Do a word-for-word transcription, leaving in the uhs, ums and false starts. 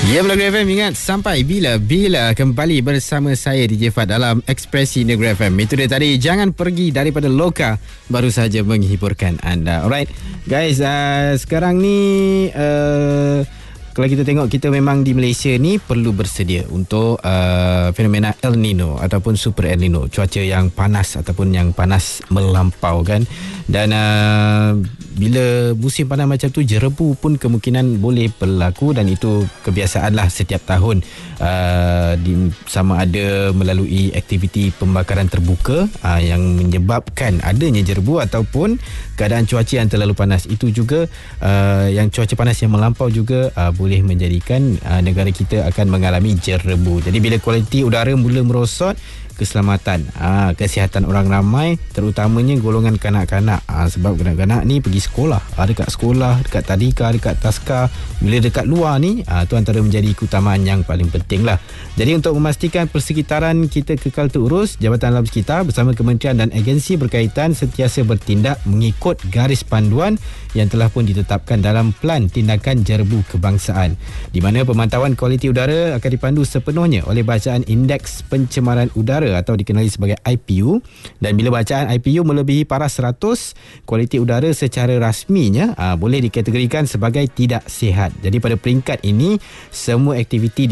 Ya, Melagro F M, ingat sampai bila-bila kembali bersama saya D J Fad dalam Ekspresi Negeri F M. Itu dia tadi, jangan pergi daripada Loka, baru saja menghiburkan anda. Alright guys, uh, sekarang ni uh, kalau kita tengok, kita memang di Malaysia ni perlu bersedia untuk uh, fenomena El Nino ataupun Super El Nino, cuaca yang panas ataupun yang panas melampau kan. Dan uh, bila musim panas macam tu, jerebu pun kemungkinan boleh berlaku, dan itu kebiasaanlah setiap tahun, uh, di, sama ada melalui aktiviti pembakaran terbuka uh, yang menyebabkan adanya jerebu ataupun keadaan cuaca yang terlalu panas. Itu juga uh, yang cuaca panas yang melampau juga uh, boleh menjadikan uh, negara kita akan mengalami jerebu. Jadi bila kualiti udara mula merosot, keselamatan, aa, kesihatan orang ramai, terutamanya golongan kanak-kanak, aa, sebab kanak-kanak ni pergi sekolah, aa, dekat sekolah, dekat tadika, dekat taska, bila dekat luar ni, aa, tu antara menjadi keutamaan yang paling penting lah. Jadi untuk memastikan persekitaran kita kekal terurus, Jabatan Alam Sekitar bersama kementerian dan agensi berkaitan sentiasa bertindak mengikut garis panduan yang telah pun ditetapkan dalam Pelan Tindakan Jerebu Kebangsaan, di mana pemantauan kualiti udara akan dipandu sepenuhnya oleh bacaan Indeks Pencemaran Udara atau dikenali sebagai I P U. Dan bila bacaan I P U melebihi paras seratus, kualiti udara secara rasminya aa, boleh dikategorikan sebagai tidak sihat. Jadi pada peringkat ini, semua aktiviti